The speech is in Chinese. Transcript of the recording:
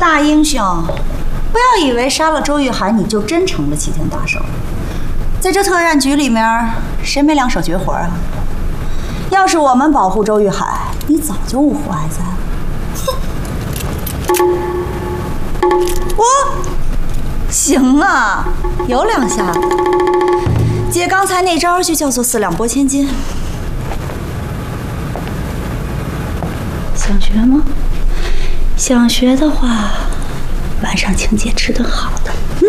大英雄，不要以为杀了周玉涵你就真成了齐天大圣。在这特战局里面，谁没两手绝活啊？要是我们保护周玉涵，你早就五湖爱在了。哼！行啊，有两下子。姐刚才那招就叫做四两拨千斤。想学吗？想学的话，晚上请姐吃顿好的。